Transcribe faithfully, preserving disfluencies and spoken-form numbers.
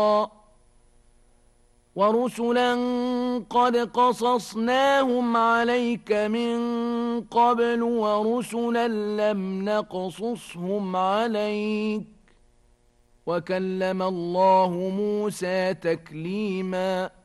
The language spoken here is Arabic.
ورسلا قد قصصناهم عليك من قبل ورسلا لم نقصصهم عليك وكلم الله موسى تكليما